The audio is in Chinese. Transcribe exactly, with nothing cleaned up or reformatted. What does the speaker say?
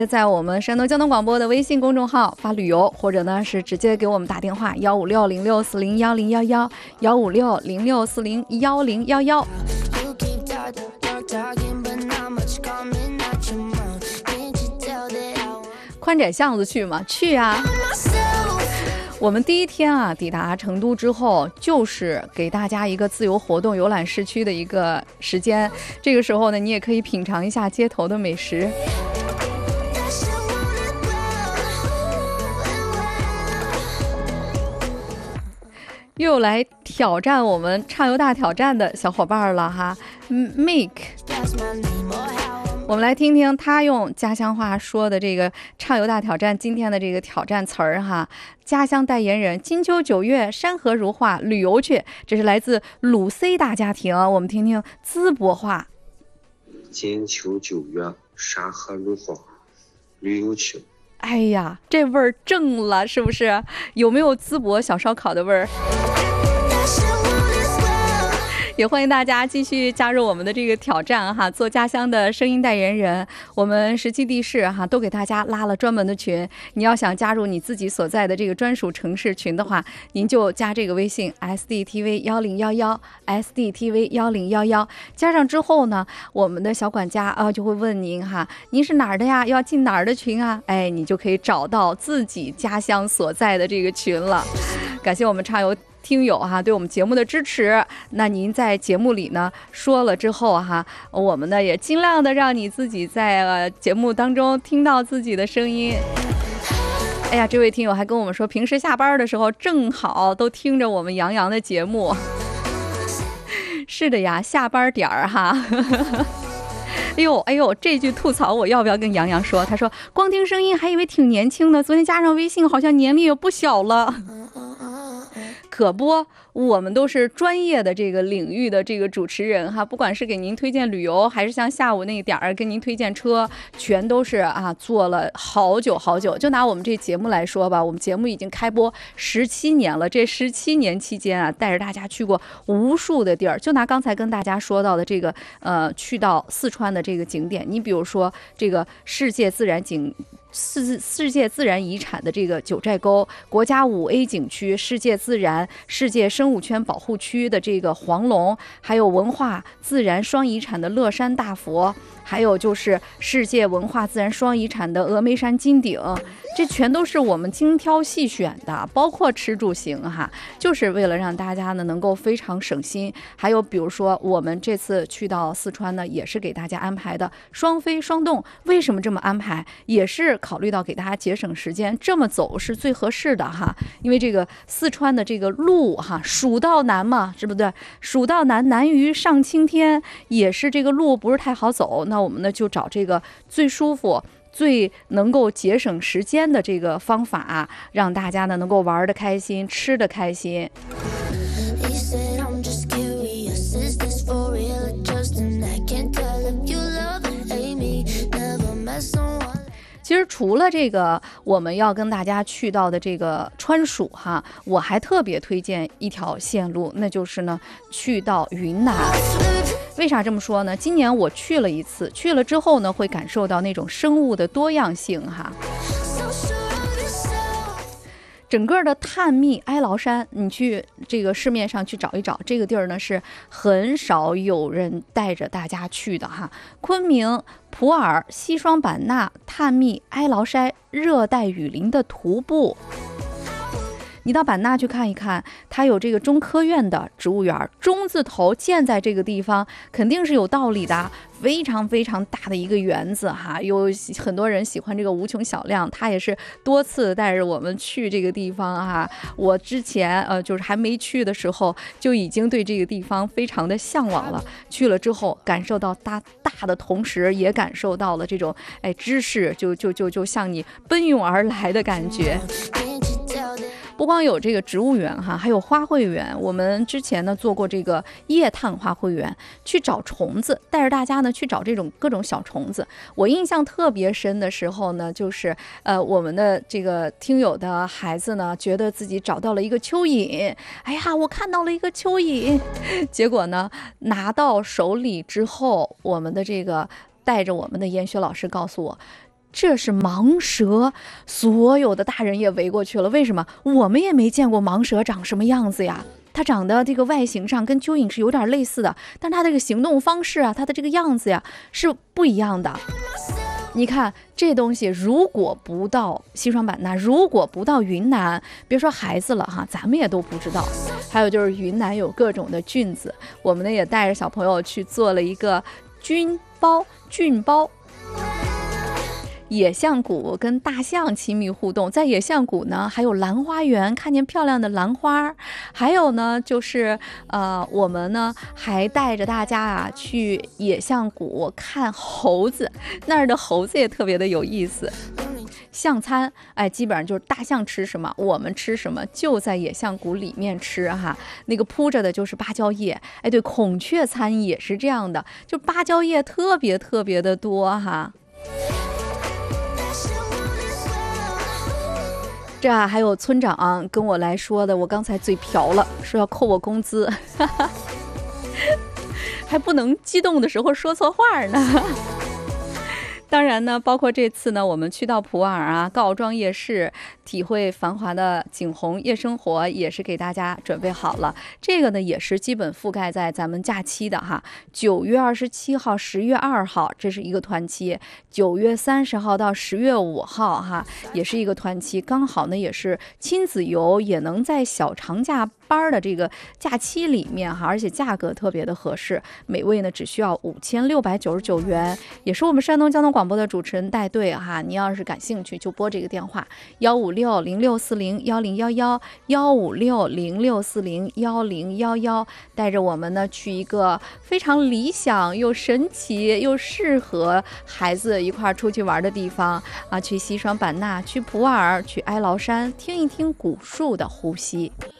在我们山东交通广播的微信公众号发旅游，或者呢是直接给我们打电话幺五六零六四零幺零幺幺幺五六零六四零幺零幺幺。宽窄巷子去吗？去啊！我们第一天啊抵达成都之后，就是给大家一个自由活动游览市区的一个时间。这个时候呢，你也可以品尝一下街头的美食。又来挑战我们畅游大挑战的小伙伴了哈 Make， 我们来听听他用家乡话说的这个畅游大挑战今天的这个挑战词儿哈。家乡代言人，金秋九月山河如画，旅游去。这是来自鲁 C 大家庭，我们听听淄博话。 金秋九月山河如画，旅游去。 哎呀，这味儿正了，是不是？有没有淄博小烧烤的味儿？也欢迎大家继续加入我们的这个挑战哈，做家乡的声音代言人。我们时期地势哈都给大家拉了专门的群，你要想加入你自己所在的这个专属城市群的话，您就加这个微信 S D T V 幺零幺幺 S D T V 幺零幺幺，加上之后呢，我们的小管家啊就会问您哈，您是哪儿的呀？要进哪儿的群啊？哎，你就可以找到自己家乡所在的这个群了。感谢我们畅游听友哈对我们节目的支持，那您在节目里呢说了之后哈，我们呢也尽量的让你自己在、呃、节目当中听到自己的声音。哎呀，这位听友还跟我们说，平时下班的时候正好都听着我们杨洋的节目。是的呀，下班点儿哈。哎呦哎呦，这句吐槽我要不要跟杨洋说？他说光听声音还以为挺年轻的，昨天加上微信好像年龄也不小了。可不，我们都是专业的这个领域的这个主持人哈，不管是给您推荐旅游，还是像下午那个点儿跟您推荐车，全都是啊做了好久好久。就拿我们这节目来说吧，我们节目已经开播十七年了，这十七年期间啊，带着大家去过无数的地儿。就拿刚才跟大家说到的这个呃，去到四川的这个景点，你比如说这个世界自然景。世世界自然遗产的这个九寨沟，国家五 A 景区，世界自然世界生物圈保护区的这个黄龙，还有文化自然双遗产的乐山大佛，还有就是世界文化自然双遗产的峨眉山金顶，这全都是我们精挑细选的，包括吃住行哈，就是为了让大家呢能够非常省心。还有比如说我们这次去到四川呢，也是给大家安排的双飞双动。为什么这么安排？也是考虑到给大家节省时间，这么走是最合适的哈。因为这个四川的这个路哈，蜀道难嘛，是不对？蜀道难，难于上青天，也是这个路不是太好走。那我们呢就找这个最舒服、最能够节省时间的这个方法，让大家呢能够玩得开心，吃得开心。其实除了这个我们要跟大家去到的这个川蜀哈，我还特别推荐一条线路，那就是呢去到云南。为啥这么说呢？今年我去了一次，去了之后呢会感受到那种生物的多样性哈。整个的探秘哀牢山，你去这个市面上去找一找，这个地儿呢是很少有人带着大家去的哈。昆明、普洱、西双版纳探秘哀牢山热带雨林的徒步。你到版纳去看一看，它有这个中科院的植物园，中字头建在这个地方肯定是有道理的，非常非常大的一个园子哈，有很多人喜欢这个无穷小亮，他也是多次带着我们去这个地方哈。我之前呃就是还没去的时候就已经对这个地方非常的向往了，去了之后感受到大大的同时，也感受到了这种哎知识就就就就向你奔涌而来的感觉。不光有这个植物园哈，还有花卉园。我们之前呢做过这个夜探花卉园，去找虫子，带着大家呢去找这种各种小虫子。我印象特别深的时候呢，就是呃我们的这个听友的孩子呢，觉得自己找到了一个蚯蚓，哎呀，我看到了一个蚯蚓，结果呢拿到手里之后，我们的这个带着我们的研学老师告诉我， 这是蟒蛇，所有的大人也围过去了。为什么？我们也没见过蟒蛇长什么样子呀。它长得这个外形上跟蚯蚓是有点类似的，但它这个行动方式啊，它的这个样子呀是不一样的。你看这东西，如果不到西双版纳，如果不到云南，别说孩子了哈，咱们也都不知道。还有就是云南有各种的菌子，我们呢也带着小朋友去做了一个菌包菌包。野象谷跟大象亲密互动，在野象谷呢还有兰花园，看见漂亮的兰花。还有呢就是呃我们呢还带着大家啊去野象谷看猴子，那儿的猴子也特别的有意思。象餐，哎，基本上就是大象吃什么我们吃什么，就在野象谷里面吃哈。那个铺着的就是芭蕉叶，哎，对，孔雀餐也是这样的，就芭蕉叶特别特别的多哈。这啊还有村长、啊、跟我来说的，我刚才嘴瓢了，说要扣我工资，还不能激动的时候说错话呢。当然呢，包括这次呢，我们去到普洱啊、告庄夜市，体会繁华的景洪夜生活，也是给大家准备好了。这个呢，也是基本覆盖在咱们假期的哈。九月二十七号、十月二号，这是一个团期；九月三十号到十月五号，哈，也是一个团期。刚好呢，也是亲子游，也能在小长假班的这个假期里面哈，而且价格特别的合适，每位呢只需要五千六百九十九元，也是我们山东交通广播的主持人带队哈。你要是感兴趣，就拨这个电话幺五六零六四零幺零幺幺幺五六零六四零幺零幺幺，带着我们呢去一个非常理想又神奇又适合孩子一块出去玩的地方啊，去西双版纳，去普洱，去哀牢山，听一听古树的呼吸。